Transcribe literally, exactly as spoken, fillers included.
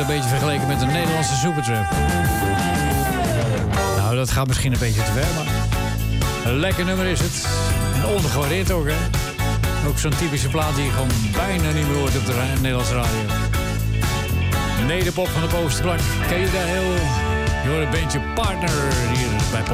een beetje vergeleken met een Nederlandse Supertramp. Nou, dat gaat misschien een beetje te ver, maar een lekker nummer is het. En ondergewaardeerd ook, hè. Ook zo'n typische plaat die je gewoon bijna niet meer hoort op de ra- Nederlandse radio. Nederpop van de bovenste plank. Ken je dat heel... Je hoort een bandje Partner hier bij Pop.